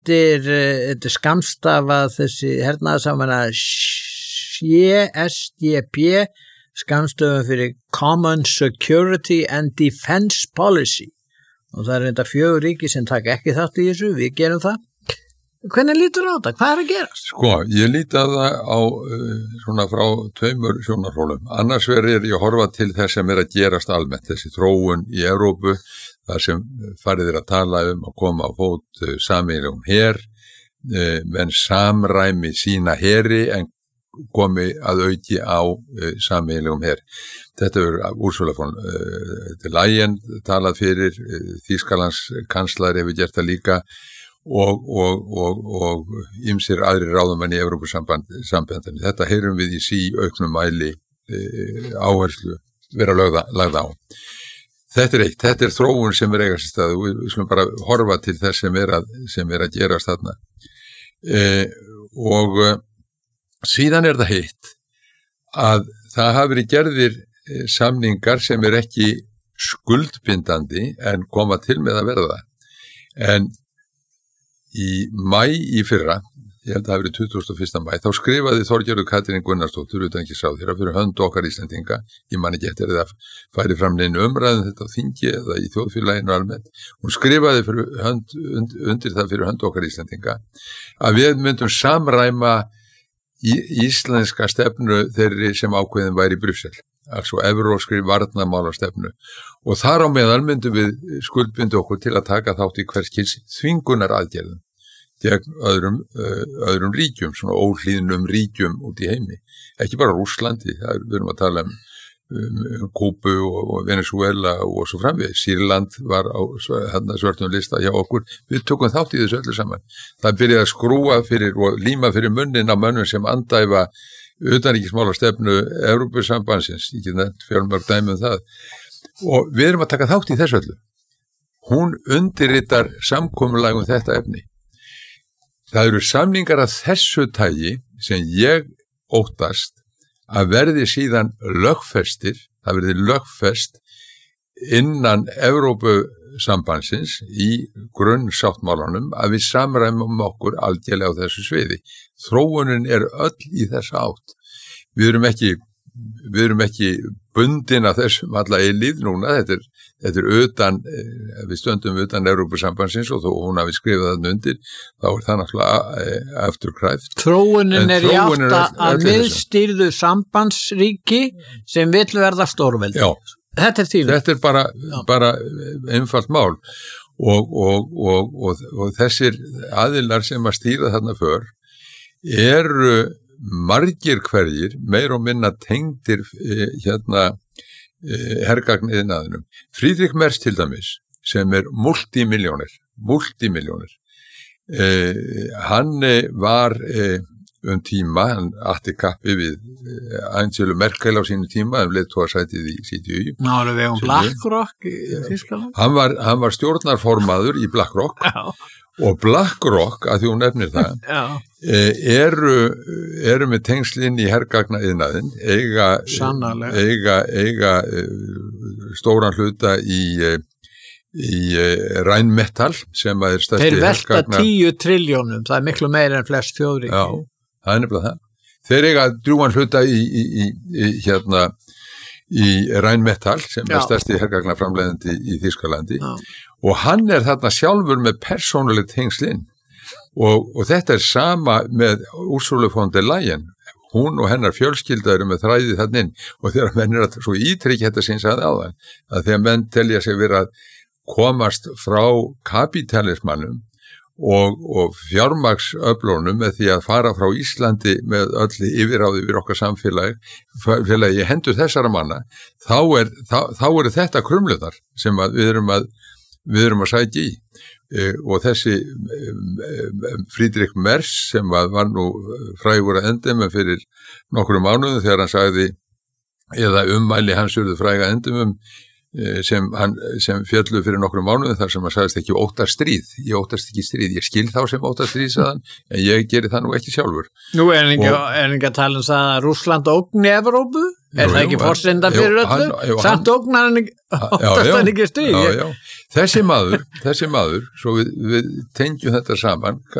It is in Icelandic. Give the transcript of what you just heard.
þetta skamstafað þessi hernaðarsamvinna CSDP, skamstöfum fyrir Common Security and Defense Policy, og það reynda 4 ríki sem taka ekki þátt í þessu, við gerum það. Hvernig lítur á þetta? Hvað að gerast? Sko, ég líti að það á svona frá 2 sjónarhólum. Annars verður ég að horfa til þess sem að gerast almennt, þessi þróun í Evrópu, þar sem farið að tala að koma á fót sameiginlegum her, menn samræmi sína heri en komi að auki á sameiginlegum her. Þetta Ursula von der Leyen talað fyrir, Þýskalands kanslar hefur gert það líka, og ýmsir aðrir ráðamenn í Evrópusambandinu. Þetta heyrum við í auknum mæli áherslu vera lagða á. Þetta er þróun sem eigast stað, við skulum bara horfa til þess sem að gerast þarna. Og síðan það hitt að það hafi verið gerðir samningar sem ekki skuldbindandi en koma til með að verða. En í maí í fyrra, ég held að það hafi verið 21. maí, þá skrifaði Þorgerður Katrín Gunnarsdóttir utanríkisráðherra fyrir hönd okkar Íslendinga, ég man ekki eftir það færi fram neinu umræðum þetta á þingi eða í þjóðfélaginu almennt, hún skrifaði undir það fyrir hönd okkar Íslendinga að við myndum samræma íslenska stefnu þeirri sem ákveðin væri í Brussel, altså evrópskri varnarmálastefnu, og þar á meðal myndum við skuldbinda okkur til að taka þátt í hvers kyns þvingunar aðgerðum gegn öðrum ríkjum, svona óhlýðnum ríkjum út í heimi, ekki bara Rússlandi, við erum að tala Kúbu og Venezuela og svo framvegis. Sýrland var á svörtum lista hjá okkur, við tökum þátt í þessu öllu saman. Það byrjaði að skrúa fyrir og líma fyrir munnin á mönnum sem andæfa utanríkismálastefnu Evrópusambandsins, ég get nefnt fjölmörg dæmi það, og við erum að taka þátt í þessu öllu. Hún undirritar samkomulagum þetta efni. Það eru samningar af þessu tagi sem ég óttast að verði síðan lögfestir, það verði lögfest innan Evrópusambandsins í grunnsáttmálanum að við samræmum okkur algjörlega á þessu sviði. Þróunin öll í þessa átt. Við erum ekki bundin af þessum alla eilíð núna, þetta utan, við stöndum utan Evrópusambandsins og þó hún hafi skrifað þarna undir, þá það náttúrulega afturkræft. Þróunin í átt að miðstýrðu sambandsríki sem vill verða stórveldi. Já, þetta þínu. Þetta bara einfalt mál og þessir aðilar sem að stýra þarna för eru margir hverjir meir og minna tengdir hergagniðnaðinum. Friedrich Merz til dæmis, sem multimilljónir. Hann var tíma, hann átti kappi við Angelu Merkel á sínu tíma, hann leiðtogasætið í CDU. Náðu við BlackRock í Þýskaland? Hann var stjórnarformaður í BlackRock. Já. Og BlackRock, að því hún nefnir það, eru með tengslinn í hergagniðnaðinn, eiga stóran hluta í Rheinmetall, sem stærsti hergagna. Þeir velta 10 trilljónum, það miklu meira en flest þjóðríki. Já, það nefnilega það. Þeir eiga drjúgan hluta í Rheinmetall, sem stærsti hergagnaframleiðandi í Þýskalandi. Já. Og hann þarna sjálfur með persónuleg tengslinn og þetta sama með Ursula von der Leyen. Hún og hennar fjölskylda eru með þræði þarna inn og þegar menn að svo ítryggja þetta síns áðan, að þegar menn telja sig vera að komast frá kapítalismannum og fjármagnsöflunum með því að fara frá Íslandi með öll yfirráði yfir okkar samfélagi í hendur þessara manna, þá eru þetta krumluðar sem við erum að sækja í og þessi Friedrich Merz sem var nú frægur að endum fyrir nokkrum mánuðum þegar hann sagði eða ummæli hans urðu fræga endum sem fjallu fyrir nokkrum mánuðum þar sem hann sagðist ekki óttast stríð, ég óttast ekki stríð, ég skil þá sem óttast stríð sagðan, en ég geri það nú ekki sjálfur. Nú ekki að tala það að Rússland ógni Evrópu? það ekki forsenda fyrir öllu? Samt ógnar hann ekki, óttast hann ekki stríð? Já. Þessi maður, svo við tengjum þetta saman,